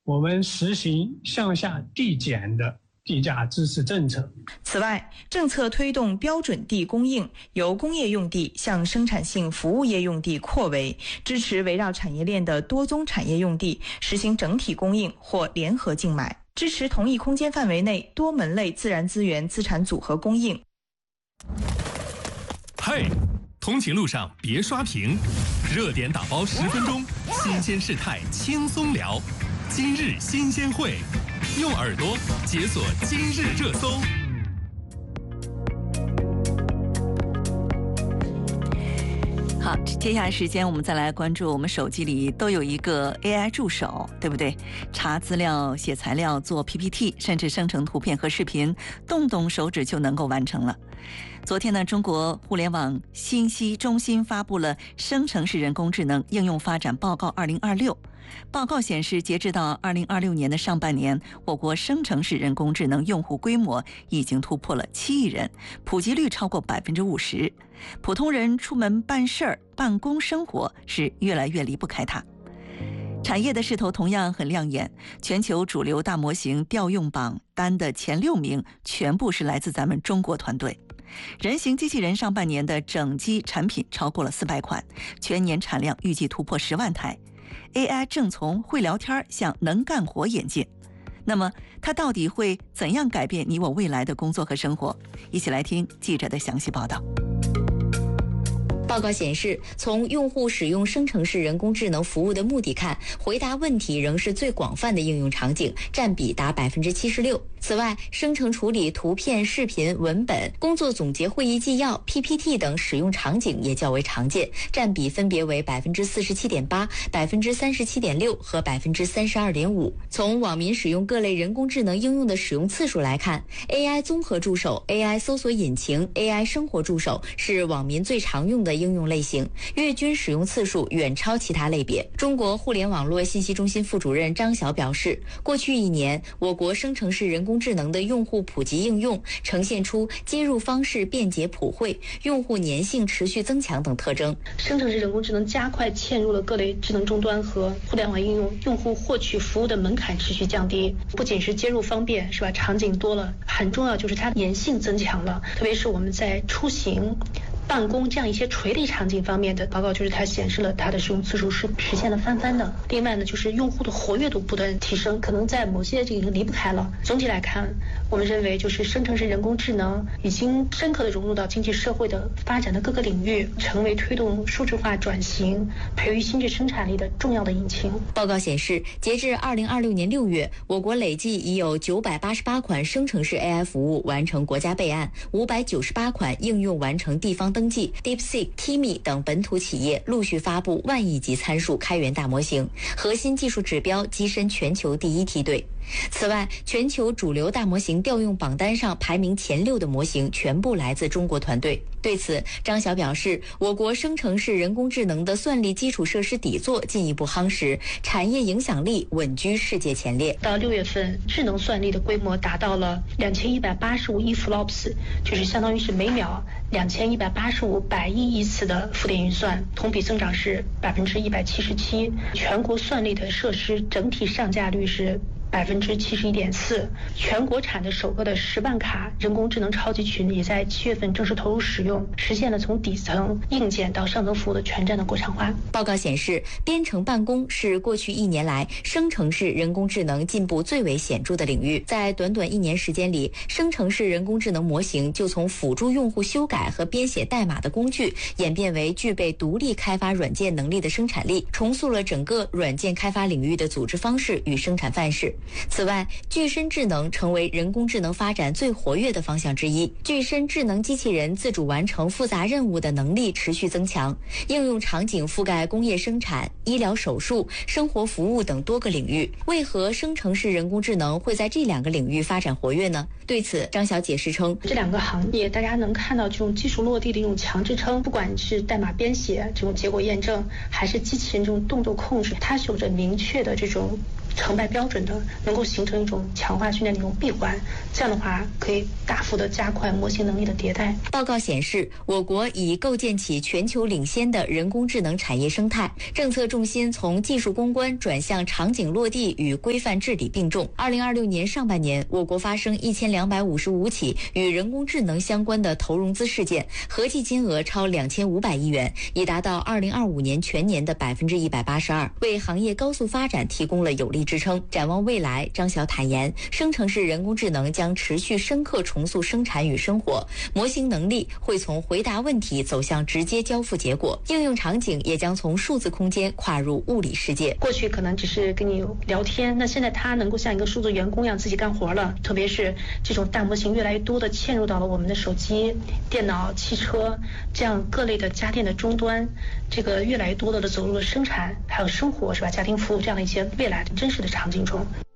我们实行向下递减的地价支持政策。 此外，政策推动标准地供应，由工业用地向生产性服务业用地扩围，支持围绕产业链的多宗产业用地实行整体供应或联合竞买，支持同一空间范围内多门类自然资源资产组合供应。 嘿，通勤路上别刷屏，热点打包10分钟，新鲜事态轻松聊。今日新鲜会，用耳朵解锁今日热搜。 好，接下来时间我们再来关注，我们手机里都有一个 AI 助手，对不对？查资料、写材料、做 PPT， 甚至生成图片和视频，动动手指就能够完成了。昨天呢，中国互联网信息中心发布了《生成式人工智能应用发展报告2026》。报告显示，截至到2026年的上半年，我国生成式人工智能用户规模已经突破了7亿人，普及率超过50%。普通人出门办事儿、办公生活是越来越离不开它。产业的势头同样很亮眼，全球主流大模型调用榜单的前6名全部是来自咱们中国团队。人形机器人上半年的整机产品超过了400款，全年产量预计突破10万台。AI 正从会聊天向能干活演进，那么它到底会怎样改变你我未来的工作和生活？一起来听记者的详细报道。 报告显示，从用户使用生成式人工智能服务的目的看，回答问题仍是最广泛的应用场景，占比达76%。此外，生成处理图片、视频、文本、工作总结、会议纪要、PPT 等使用场景也较为常见，占比分别为47.8%、37.6%和32.5%。从网民使用各类人工智能应用的使用次数来看， AI 综合助手、AI 搜索引擎、AI 生活助手是网民最常用的应用类型，月均使用次数远超其他类别。中国互联网络信息中心副主任张晓表示，过去1年，我国生成式人工智能的用户普及应用呈现出接入方式便捷普惠、用户粘性持续增强等特征。 生成式人工智能加快嵌入了各类智能终端和互联网应用，用户获取服务的门槛持续降低，不仅是接入方便，是吧？场景多了，很重要就是它粘性增强了，特别是我们在出行、办公这样一些垂类场景方面的报告，就是它显示了它的使用次数是实现了翻番的。另外呢，就是用户的活跃度不断提升，可能在某些这个离不开了。总体来看，我们认为就是生成式人工智能已经深刻的融入到经济社会的发展的各个领域，成为推动数字化转型、培育新质生产力的重要的引擎。 报告显示，截至2026年6月，我国累计已有988款生成式 AI 服务完成国家备案，598款应用完成地方登记。 DeepSeek、Kimi 等本土企业陆续发布万亿级参数开源大模型，核心技术指标跻身全球第1梯队。此外，全球主流大模型调用榜单上排名前6的模型全部来自中国团队。对此，张晓表示，我国生成式人工智能的算力基础设施底座进一步夯实，产业影响力稳居世界前列。 到6月份，智能算力的规模达到了2185亿 flops， 就是相当于是每秒2185百亿亿次的负电运算，同比增长是177%。全国算力的设施整体上架率是71.4%，全国产的首个的10万卡人工智能超级群也在7月份正式投入使用，实现了从底层硬件到上层服务的全站的国产化。 报告显示，编程办公是过去1年来生成式人工智能进步最为显著的领域。在短短1年时间里，生成式人工智能模型就从辅助用户修改和编写代码的工具，演变为具备独立开发软件能力的生产力，重塑了整个软件开发领域的组织方式与生产范式。此外，具身智能成为人工智能发展最活跃的方向之一。具身智能机器人自主完成复杂任务的能力持续增强，应用场景覆盖工业生产、医疗手术、生活服务等多个领域。为何生成式人工智能会在这2个领域发展活跃呢？对此，张晓解释称， 这2个行业大家能看到这种技术落地的一种强支撑，不管是代码编写这种结果验证，还是机器人这种动作控制，它是有着明确的这种成败标准的，能够形成一种强化训练的一种闭环。这样的话，可以大幅的加快模型能力的迭代。 报告显示，我国已构建起全球领先的人工智能产业生态，政策重心从技术攻关转向场景落地与规范治理并重。2026年上半年，我国发生1255起与人工智能相关的投融资事件，合计金额超2500亿元，已达到2025年全年的182%，为行业高速发展提供了有力支撑。展望未来，张晓坦言，生成式人工智能将持续深刻重塑生产与生活，模型能力会从回答问题走向直接交付结果，应用场景也将从数字空间跨入物理世界。 过去可能只是跟你聊天，那现在它能够像一个数字员工一样自己干活了，特别是这种大模型越来越多的嵌入到了我们的手机、电脑、汽车这样各类的家电的终端，这个越来越多的走入了生产还有生活，是吧？家庭服务这样的一些未来的真实的场景中。